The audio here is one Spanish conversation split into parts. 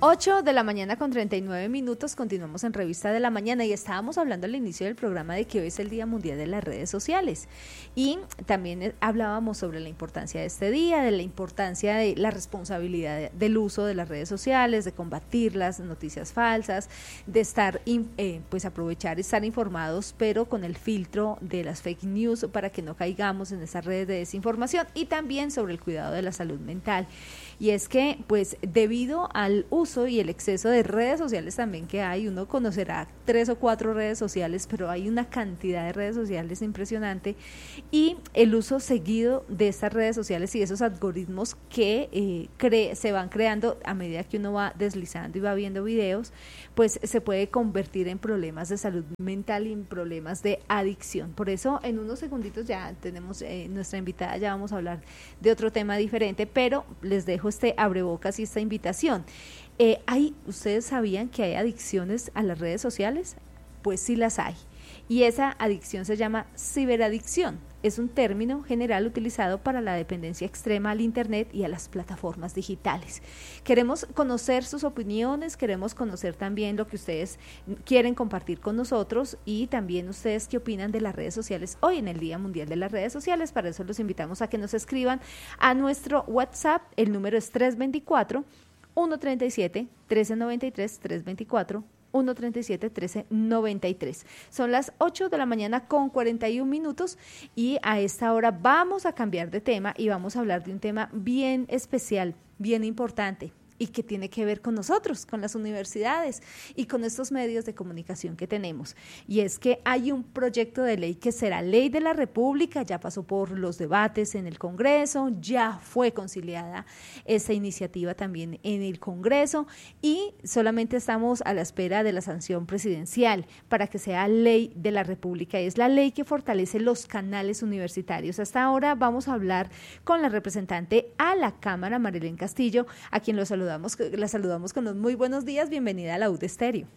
8 de la mañana con 39 minutos, continuamos en Revista de la Mañana y estábamos hablando al inicio del programa de que hoy es el Día Mundial de las Redes Sociales y también hablábamos sobre la importancia de este día, de la importancia de la responsabilidad del uso de las redes sociales, de combatir las noticias falsas, de estar, pues aprovechar, estar informados, pero con el filtro de las fake news para que no caigamos en esas redes de desinformación y también sobre el cuidado de la salud mental. Y es que, pues, debido al uso y el exceso de redes sociales también que hay, uno conocerá 3 o 4 redes sociales, pero hay una cantidad de redes sociales impresionante y el uso seguido de estas redes sociales y esos algoritmos que se van creando a medida que uno va deslizando y va viendo videos, pues se puede convertir en problemas de salud mental y en problemas de adicción. Por eso, en unos segunditos ya tenemos nuestra invitada, ya vamos a hablar de otro tema diferente, pero les dejo este abrebocas y esta invitación. ¿Ustedes sabían que hay adicciones a las redes sociales? Pues sí las hay. Y esa adicción se llama ciberadicción. Es un término general utilizado para la dependencia extrema al Internet y a las plataformas digitales. Queremos conocer sus opiniones, queremos conocer también lo que ustedes quieren compartir con nosotros y también ustedes qué opinan de las redes sociales hoy en el Día Mundial de las Redes Sociales. Para eso los invitamos a que nos escriban a nuestro WhatsApp. El número es 324-137-1393, 324-137-1393. Son las 8 de la mañana con 41 minutos y a esta hora vamos a cambiar de tema y vamos a hablar de un tema bien especial, bien importante y que tiene que ver con nosotros, con las universidades y con estos medios de comunicación que tenemos. Y es que hay un proyecto de ley que será ley de la República, ya pasó por los debates en el Congreso, ya fue conciliada esa iniciativa también en el Congreso y solamente estamos a la espera de la sanción presidencial para que sea ley de la República. Es la ley que fortalece los canales universitarios. Hasta ahora vamos a hablar con la representante a la Cámara, Marilén Castillo, a quien la saludamos con los muy buenos días. Bienvenida a la UD Estéreo.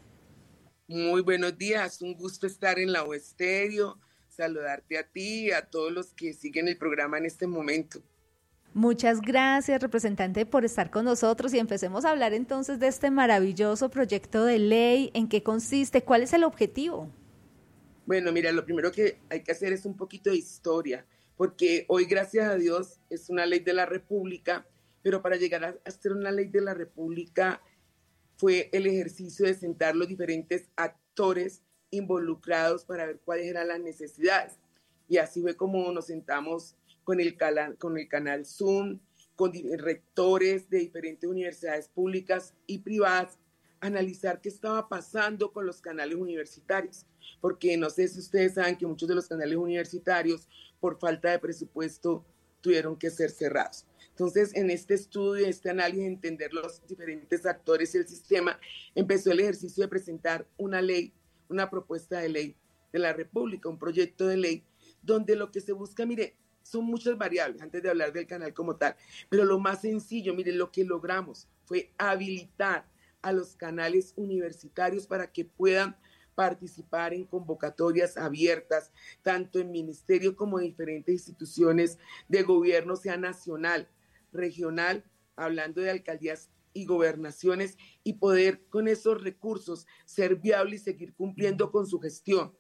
Muy buenos días, un gusto estar en la UD Estéreo, saludarte a ti y a todos los que siguen el programa en este momento. Muchas gracias, representante, por estar con nosotros y empecemos a hablar entonces de este maravilloso proyecto de ley. ¿En qué consiste? ¿Cuál es el objetivo? Bueno, mira, lo primero que hay que hacer es un poquito de historia, porque hoy, gracias a Dios, es una ley de la República, pero para llegar a ser una ley de la República fue el ejercicio de sentar los diferentes actores involucrados para ver cuáles eran las necesidades. Y así fue como nos sentamos con el canal Zoom, con rectores de diferentes universidades públicas y privadas, analizar qué estaba pasando con los canales universitarios. Porque no sé si ustedes saben que muchos de los canales universitarios, por falta de presupuesto, tuvieron que ser cerrados. Entonces, en este estudio, este análisis, entender los diferentes actores y el sistema, empezó el ejercicio de presentar una ley, una propuesta de ley de la República, un proyecto de ley, donde lo que se busca, mire, son muchas variables, antes de hablar del canal como tal, pero lo más sencillo, mire, lo que logramos fue habilitar a los canales universitarios para que puedan participar en convocatorias abiertas, tanto en ministerio como en diferentes instituciones de gobierno, sea nacional, regional, hablando de alcaldías y gobernaciones, y poder con esos recursos ser viable y seguir cumpliendo con su gestión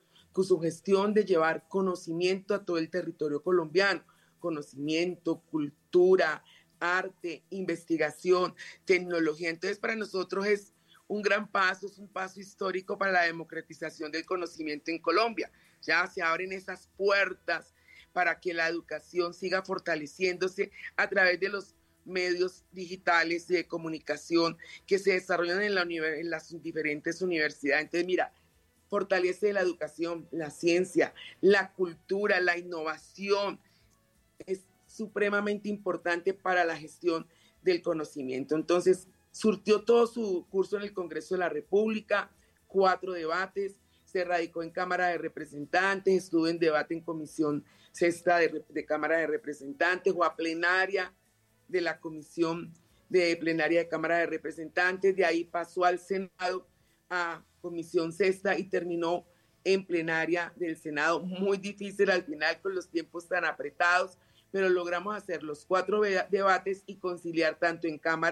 de llevar conocimiento a todo el territorio colombiano, conocimiento, cultura, arte, investigación, tecnología. Entonces, para nosotros es un gran paso, es un paso histórico para la democratización del conocimiento en Colombia. Ya se abren esas puertas para que la educación siga fortaleciéndose a través de los medios digitales de comunicación que se desarrollan en las diferentes universidades. Entonces, mira, fortalece la educación, la ciencia, la cultura, la innovación. Es supremamente importante para la gestión del conocimiento. Entonces, surtió todo su curso en el Congreso de la República, 4 debates, se radicó en Cámara de Representantes, estuvo en debate en Comisión Sexta de Cámara de Representantes o a plenaria de la Comisión de Plenaria de Cámara de Representantes, de ahí pasó al Senado, a Comisión Sexta y terminó en plenaria del Senado. Muy difícil al final con los tiempos tan apretados, pero logramos hacer los 4 debates y conciliar tanto en Cámara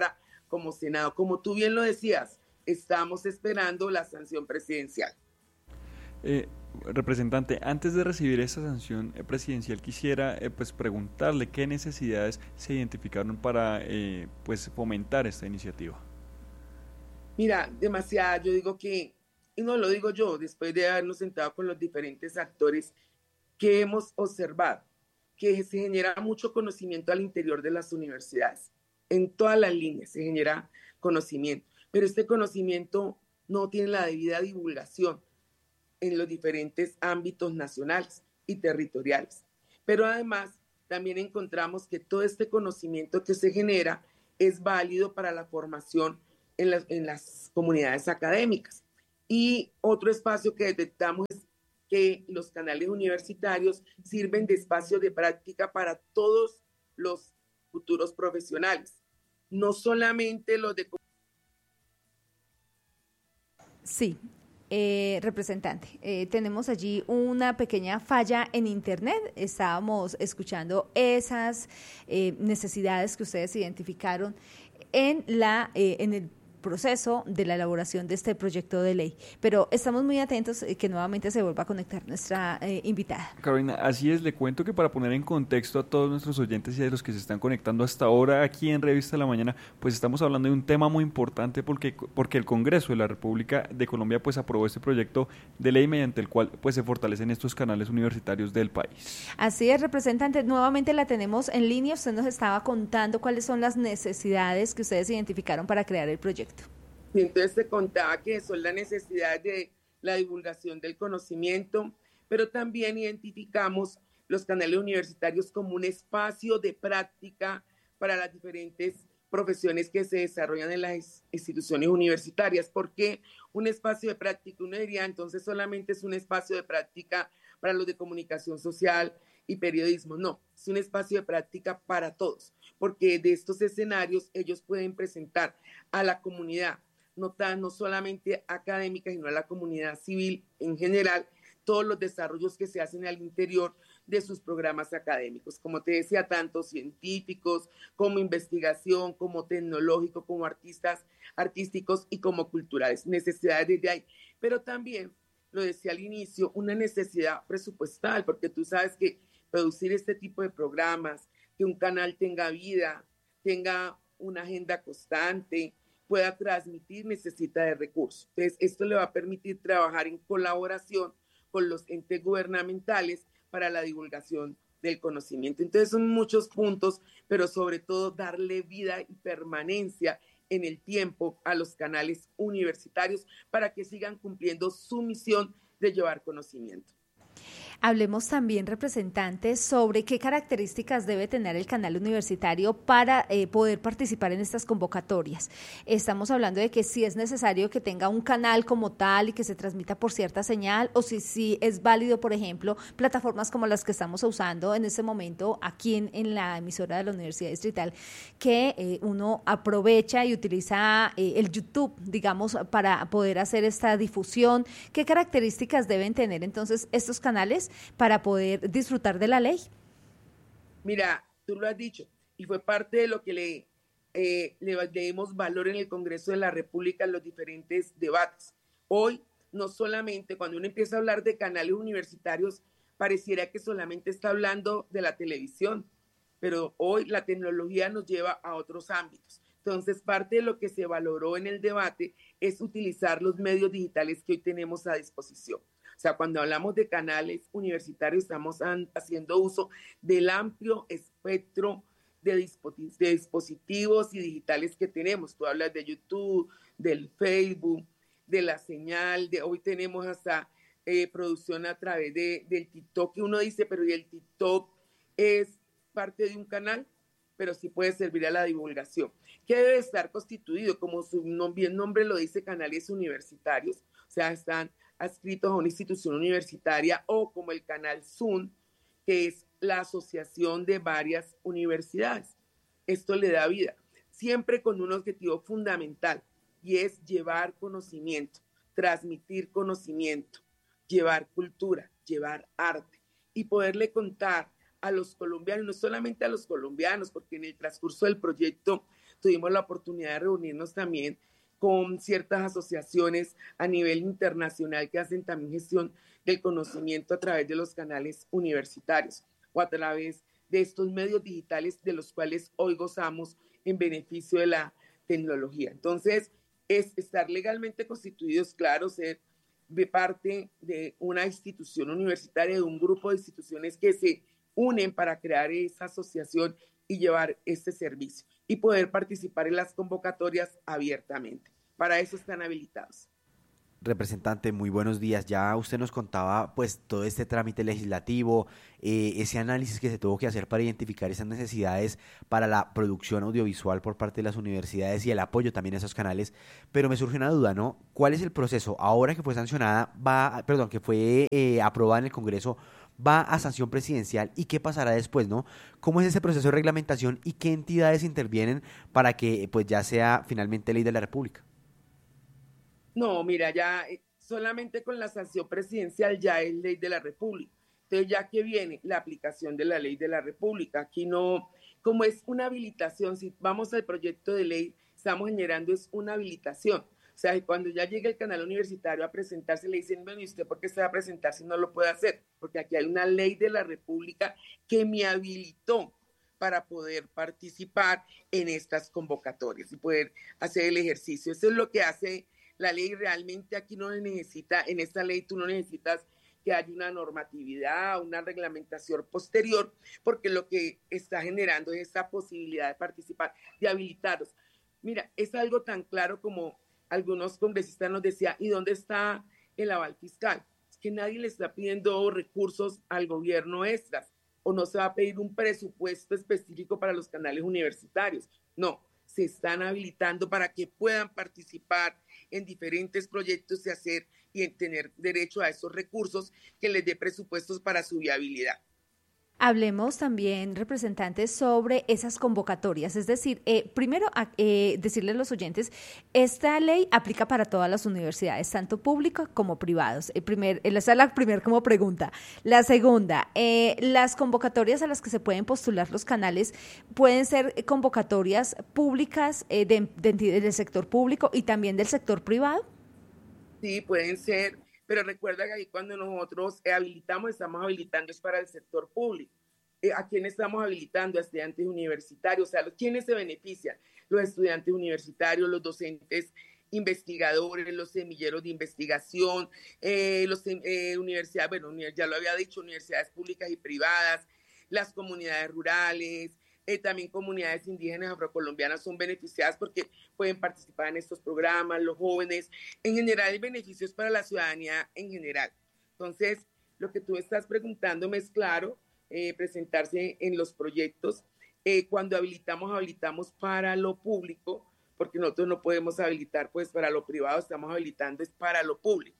como Senado. Como tú bien lo decías, estamos esperando la sanción presidencial. Representante, antes de recibir esta sanción presidencial quisiera pues preguntarle qué necesidades se identificaron para pues fomentar esta iniciativa. Mira, demasiada, yo digo que, y no lo digo yo, después de habernos sentado con los diferentes actores que hemos observado, que se genera mucho conocimiento al interior de las universidades. En todas las líneas se genera conocimiento, pero este conocimiento no tiene la debida divulgación en los diferentes ámbitos nacionales y territoriales. Pero además, también encontramos que todo este conocimiento que se genera es válido para la formación en las comunidades académicas. Y otro espacio que detectamos es que los canales universitarios sirven de espacio de práctica para todos los futuros profesionales, no solamente los de... Sí, representante, tenemos allí una pequeña falla en internet. Estábamos escuchando esas necesidades que ustedes identificaron en el proceso de la elaboración de este proyecto de ley, pero estamos muy atentos que nuevamente se vuelva a conectar nuestra invitada. Carolina, así es, le cuento que para poner en contexto a todos nuestros oyentes y a los que se están conectando hasta ahora aquí en Revista de la Mañana, pues estamos hablando de un tema muy importante porque el Congreso de la República de Colombia pues aprobó este proyecto de ley mediante el cual pues se fortalecen estos canales universitarios del país. Así es, representante, nuevamente la tenemos en línea. Usted nos estaba contando cuáles son las necesidades que ustedes identificaron para crear el proyecto. Y entonces te contaba que son las necesidades de la divulgación del conocimiento, pero también identificamos los canales universitarios como un espacio de práctica para las diferentes profesiones que se desarrollan en las instituciones universitarias. ¿Por qué un espacio de práctica? Uno diría, entonces solamente es un espacio de práctica para los de comunicación social y periodismo. No, es un espacio de práctica para todos, porque de estos escenarios ellos pueden presentar a la comunidad, no solamente académica, sino a la comunidad civil en general, todos los desarrollos que se hacen al interior de sus programas académicos. Como te decía, tanto científicos, como investigación, como tecnológico, como artísticos y como culturales. Necesidades desde ahí. Pero también, lo decía al inicio, una necesidad presupuestal, porque tú sabes que producir este tipo de programas, que un canal tenga vida, tenga una agenda constante, pueda transmitir, necesita de recursos. Entonces, esto le va a permitir trabajar en colaboración con los entes gubernamentales para la divulgación del conocimiento. Entonces, son muchos puntos, pero sobre todo darle vida y permanencia en el tiempo a los canales universitarios para que sigan cumpliendo su misión de llevar conocimiento. Hablemos también, representantes, sobre qué características debe tener el canal universitario para poder participar en estas convocatorias. Estamos hablando de que si es necesario que tenga un canal como tal y que se transmita por cierta señal, o si es válido, por ejemplo, plataformas como las que estamos usando en este momento aquí en la emisora de la Universidad Distrital, que uno aprovecha y utiliza el YouTube, digamos, para poder hacer esta difusión. ¿Qué características deben tener entonces estos canales para poder disfrutar de la ley? Mira, tú lo has dicho, y fue parte de lo que le dimos valor en el Congreso de la República en los diferentes debates. Hoy, no solamente cuando uno empieza a hablar de canales universitarios, pareciera que solamente está hablando de la televisión, pero hoy la tecnología nos lleva a otros ámbitos. Entonces, parte de lo que se valoró en el debate es utilizar los medios digitales que hoy tenemos a disposición. O sea, cuando hablamos de canales universitarios, estamos haciendo uso del amplio espectro de dispositivos y digitales que tenemos. Tú hablas de YouTube, del Facebook, de la señal, hoy tenemos hasta producción a través del TikTok, que uno dice, pero ¿y el TikTok es parte de un canal? Pero sí puede servir a la divulgación. ¿Qué debe estar constituido? Como su bien nombre lo dice, canales universitarios, o sea, están adscritos a una institución universitaria, o como el canal Zoom, que es la asociación de varias universidades. Esto le da vida, siempre con un objetivo fundamental, y es llevar conocimiento, transmitir conocimiento, llevar cultura, llevar arte, y poderle contar a los colombianos, no solamente a los colombianos, porque en el transcurso del proyecto tuvimos la oportunidad de reunirnos también con ciertas asociaciones a nivel internacional que hacen también gestión del conocimiento a través de los canales universitarios o a través de estos medios digitales de los cuales hoy gozamos en beneficio de la tecnología. Entonces, es estar legalmente constituidos, claro, ser de parte de una institución universitaria, de un grupo de instituciones que se unen para crear esa asociación y llevar este servicio y poder participar en las convocatorias abiertamente. Para eso están habilitados. Representante, muy buenos días. Ya usted nos contaba pues todo este trámite legislativo, ese análisis que se tuvo que hacer para identificar esas necesidades para la producción audiovisual por parte de las universidades y el apoyo también a esos canales, pero me surge una duda, ¿no? ¿Cuál es el proceso? Ahora que fue sancionada, que fue aprobada en el Congreso, va a sanción presidencial y qué pasará después, ¿no? ¿Cómo es ese proceso de reglamentación y qué entidades intervienen para que pues ya sea finalmente ley de la República? No, mira, ya solamente con la sanción presidencial ya es ley de la República. Entonces, ya que viene la aplicación de la ley de la República, aquí no, como es una habilitación, si vamos al proyecto de ley, estamos generando es una habilitación. O sea, cuando ya llega el canal universitario a presentarse, le dicen, bueno, ¿y usted por qué se va a presentar si no lo puede hacer? Porque aquí hay una ley de la República que me habilitó para poder participar en estas convocatorias y poder hacer el ejercicio. Eso es lo que hace la ley. Realmente aquí no necesita, en esta ley tú no necesitas que haya una normatividad, una reglamentación posterior, porque lo que está generando es esa posibilidad de participar, de habilitaros. Mira, es algo tan claro como algunos congresistas nos decían, ¿y dónde está el aval fiscal? Es que nadie le está pidiendo recursos al gobierno extras, o no se va a pedir un presupuesto específico para los canales universitarios. No, se están habilitando para que puedan participar en diferentes proyectos y hacer y tener derecho a esos recursos que les dé presupuestos para su viabilidad. Hablemos también, representantes, sobre esas convocatorias. Es decir, primero decirles a los oyentes, esta ley aplica para todas las universidades, tanto públicas como privadas. Esa es la primera como pregunta. La segunda, las convocatorias a las que se pueden postular los canales pueden ser convocatorias públicas del sector público y también del sector privado. Sí, pueden ser. Pero recuerda que ahí cuando nosotros habilitamos, estamos habilitando es para el sector público. ¿A quién estamos habilitando? A estudiantes universitarios. O sea, ¿quiénes se benefician? Los estudiantes universitarios, los docentes investigadores, los semilleros de investigación, universidades, bueno, ya lo había dicho, universidades públicas y privadas, las comunidades rurales, también comunidades indígenas afrocolombianas son beneficiadas porque pueden participar en estos programas, los jóvenes. En general, el beneficio es para la ciudadanía en general. Entonces, lo que tú estás preguntándome es claro, presentarse en los proyectos. Cuando habilitamos para lo público, porque nosotros no podemos habilitar pues para lo privado, estamos habilitando es para lo público.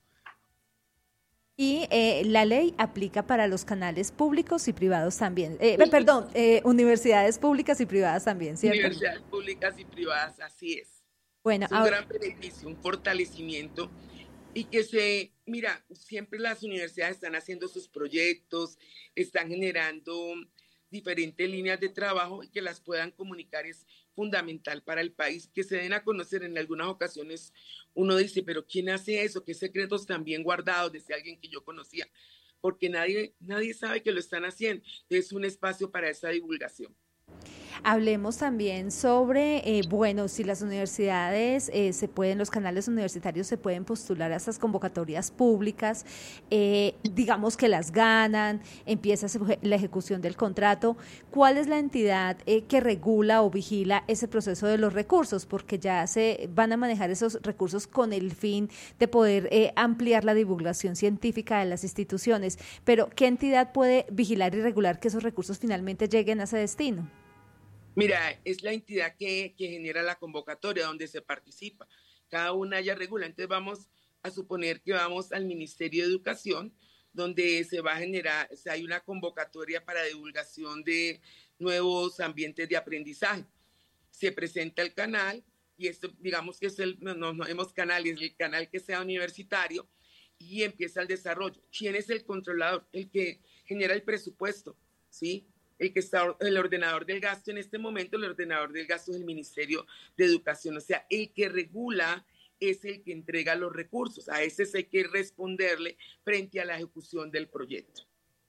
Y la ley aplica para los canales públicos y privados también. Universidades públicas y privadas también, ¿cierto? Universidades públicas y privadas, así es. Bueno, es un gran beneficio, un fortalecimiento. Y que mira, siempre las universidades están haciendo sus proyectos, están generando diferentes líneas de trabajo y que las puedan comunicar es fundamental para el país, que se den a conocer. En algunas ocasiones uno dice, pero ¿quién hace eso? ¿Qué secretos tan bien guardados? Decía alguien que yo conocía, porque nadie sabe que lo están haciendo. Es un espacio para esa divulgación. Hablemos también sobre, si las universidades los canales universitarios se pueden postular a estas convocatorias públicas, digamos que las ganan, empieza la ejecución del contrato. ¿Cuál es la entidad que regula o vigila ese proceso de los recursos? Porque ya se van a manejar esos recursos con el fin de poder ampliar la divulgación científica de las instituciones. Pero, ¿qué entidad puede vigilar y regular que esos recursos finalmente lleguen a ese destino? Mira, es la entidad que genera la convocatoria donde se participa. Cada una ya regula. Entonces vamos a suponer que vamos al Ministerio de Educación, donde se va a generar, hay una convocatoria para divulgación de nuevos ambientes de aprendizaje. Se presenta el canal, y esto digamos que es no vemos canales, el canal que sea universitario, y empieza el desarrollo. ¿Quién es el controlador? El que genera el presupuesto, ¿sí? el ordenador del gasto en este momento, el ordenador del gasto es el Ministerio de Educación, o sea, el que regula es el que entrega los recursos. A ese hay que responderle frente a la ejecución del proyecto.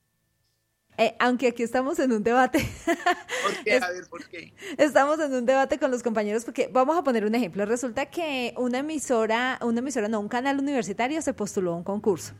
Aunque aquí estamos en un debate. ¿Por qué? A ver, ¿por qué? Estamos en un debate con los compañeros porque vamos a poner un ejemplo. Resulta que un canal universitario se postuló a un concurso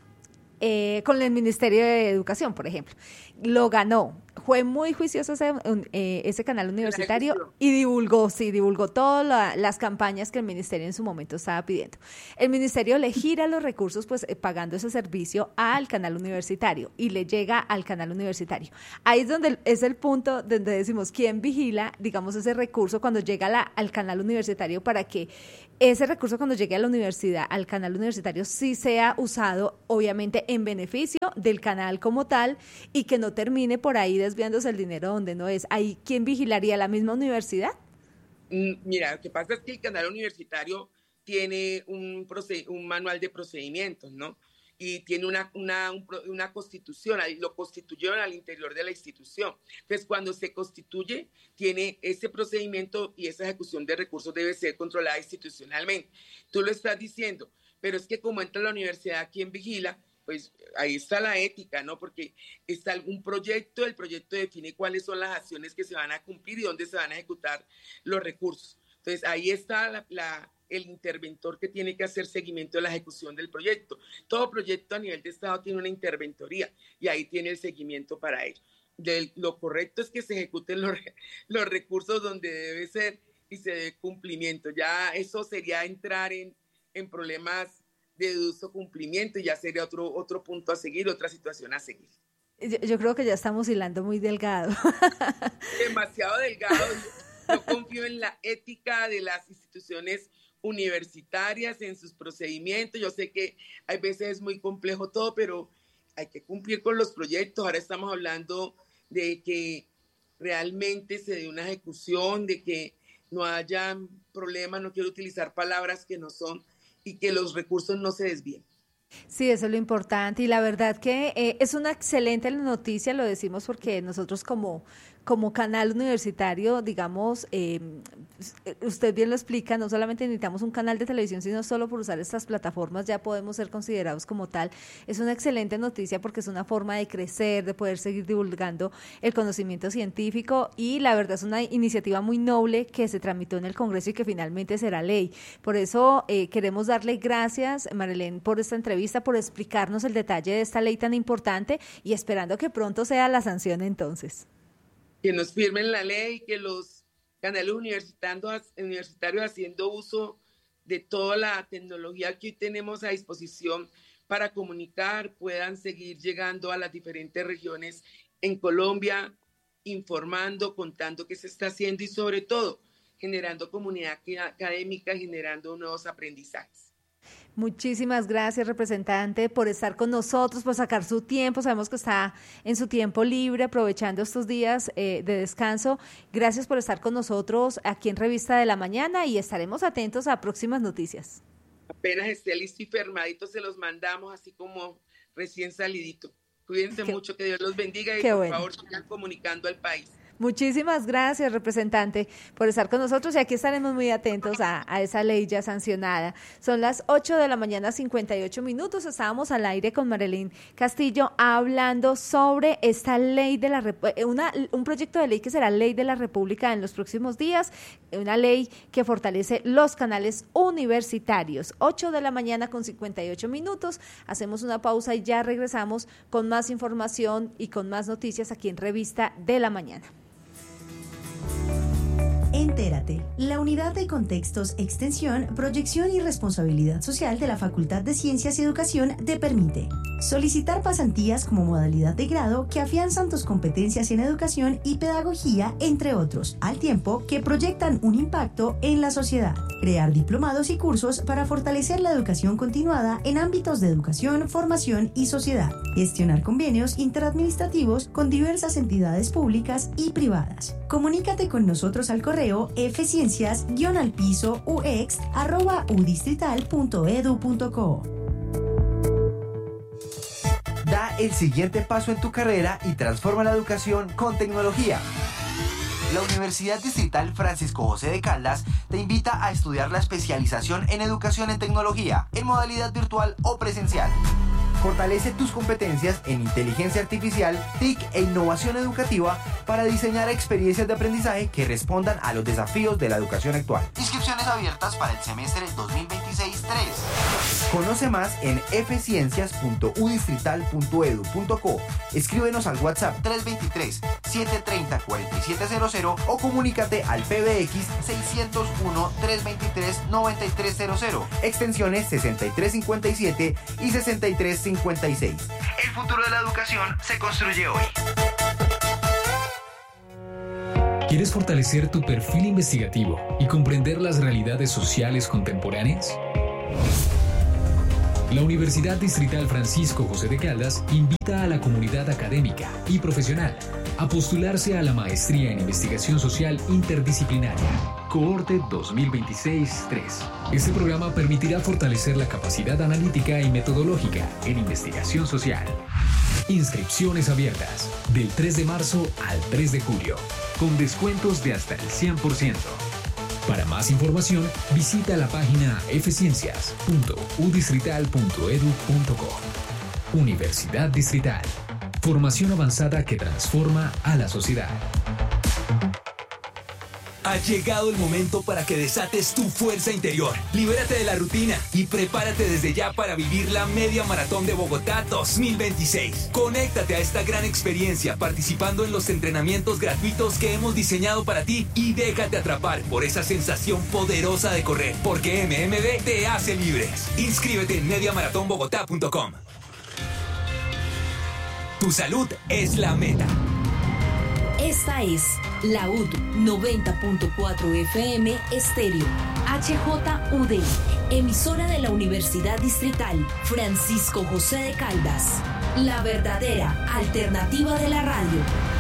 con el Ministerio de Educación, por ejemplo. Lo ganó. Fue muy juicioso ese canal universitario y divulgó todas las campañas que el ministerio en su momento estaba pidiendo. El ministerio le gira los recursos, pues pagando ese servicio al canal universitario y le llega al canal universitario. Ahí es donde es el punto donde decimos quién vigila, digamos, ese recurso cuando llega al canal universitario para que ese recurso cuando llegue a la universidad, al canal universitario, sí sea usado, obviamente, en beneficio del canal como tal y que no termine por ahí desviándose el dinero donde no es. ¿Ahí quién vigilaría? ¿La misma universidad? Mira, lo que pasa es que el canal universitario tiene un manual de procedimientos, ¿no? Y tiene una constitución, lo constituyeron al interior de la institución. Entonces, cuando se constituye, tiene ese procedimiento y esa ejecución de recursos debe ser controlada institucionalmente. Tú lo estás diciendo, pero es que como entra la universidad, ¿quién vigila? Pues ahí está la ética, ¿no? Porque está algún proyecto, el proyecto define cuáles son las acciones que se van a cumplir y dónde se van a ejecutar los recursos. Entonces, ahí está el interventor que tiene que hacer seguimiento de la ejecución del proyecto. Todo proyecto a nivel de Estado tiene una interventoría y ahí tiene el seguimiento para ello. Lo correcto es que se ejecuten los recursos donde debe ser y se dé cumplimiento. Ya eso sería entrar en problemas de dudoso cumplimiento y ya sería otro punto a seguir, otra situación a seguir. Yo creo que ya estamos hilando muy delgado. Demasiado delgado. Yo confío en la ética de las instituciones universitarias, en sus procedimientos. Yo sé que hay veces es muy complejo todo, pero hay que cumplir con los proyectos. Ahora estamos hablando de que realmente se dé una ejecución, de que no haya problemas, no quiero utilizar palabras que no son, y que los recursos no se desvíen. Sí, eso es lo importante y la verdad que es una excelente noticia, lo decimos porque nosotros como canal universitario, digamos, usted bien lo explica, no solamente necesitamos un canal de televisión, sino solo por usar estas plataformas ya podemos ser considerados como tal. Es una excelente noticia porque es una forma de crecer, de poder seguir divulgando el conocimiento científico y la verdad es una iniciativa muy noble que se tramitó en el Congreso y que finalmente será ley. Por eso queremos darle gracias, Marilén, por esta entrevista, por explicarnos el detalle de esta ley tan importante y esperando que pronto sea la sanción entonces. Que nos firmen la ley, que los canales universitarios haciendo uso de toda la tecnología que hoy tenemos a disposición para comunicar, puedan seguir llegando a las diferentes regiones en Colombia, informando, contando qué se está haciendo y sobre todo generando comunidad académica, generando nuevos aprendizajes. Muchísimas gracias, representante, por estar con nosotros, por sacar su tiempo. Sabemos que está en su tiempo libre, aprovechando estos días de descanso. Gracias por estar con nosotros aquí en Revista de la Mañana y estaremos atentos a próximas noticias. Apenas esté listo y fermadito, se los mandamos, así como recién salidito. Cuídense mucho, que Dios los bendiga y por favor sigan comunicando al país. Muchísimas gracias, representante, por estar con nosotros y aquí estaremos muy atentos a esa ley ya sancionada. Son las 8:58 a.m. Estábamos al aire con Marilyn Castillo hablando sobre esta ley de un proyecto de ley que será ley de la República en los próximos días, una ley que fortalece los canales universitarios. 8:58 a.m. Hacemos una pausa y ya regresamos con más información y con más noticias aquí en Revista de la Mañana. Entérate, la Unidad de Contextos, Extensión, Proyección y Responsabilidad Social de la Facultad de Ciencias y Educación te permite solicitar pasantías como modalidad de grado que afianzan tus competencias en educación y pedagogía, entre otros, al tiempo que proyectan un impacto en la sociedad. Crear diplomados y cursos para fortalecer la educación continuada en ámbitos de educación, formación y sociedad. Gestionar convenios interadministrativos con diversas entidades públicas y privadas. Comunícate con nosotros al correo fciencias_uext@udistrital.edu.co. Da el siguiente paso en tu carrera y transforma la educación con tecnología. La Universidad Distrital Francisco José de Caldas te invita a estudiar la especialización en educación en tecnología, en modalidad virtual o presencial. Fortalece tus competencias en inteligencia artificial, TIC e innovación educativa para diseñar experiencias de aprendizaje que respondan a los desafíos de la educación actual. Inscripciones abiertas para el semestre 2026-3. Conoce más en fciencias.udistrital.edu.co. Escríbenos al WhatsApp 323-730-4700 o comunícate al PBX 601-323-9300, extensiones 6357 y 6356. El futuro de la educación se construye hoy. ¿Quieres fortalecer tu perfil investigativo y comprender las realidades sociales contemporáneas? La Universidad Distrital Francisco José de Caldas invita a la comunidad académica y profesional a postularse a la Maestría en Investigación Social Interdisciplinaria, Cohorte 2026-3. Este programa permitirá fortalecer la capacidad analítica y metodológica en investigación social. Inscripciones abiertas del 3 de marzo al 3 de julio, con descuentos de hasta el 100%. Para más información, visita la página fciencias.udistrital.edu.co. Universidad Distrital. Formación avanzada que transforma a la sociedad. Ha llegado el momento para que desates tu fuerza interior. Libérate de la rutina y prepárate desde ya para vivir la Media Maratón de Bogotá 2026. Conéctate a esta gran experiencia participando en los entrenamientos gratuitos que hemos diseñado para ti y déjate atrapar por esa sensación poderosa de correr, porque MMB te hace libres. Inscríbete en mediamaratonbogotá.com. Tu salud es la meta. Esta es la UD 90.4 FM Estéreo, HJUD, emisora de la Universidad Distrital Francisco José de Caldas, la verdadera alternativa de la radio.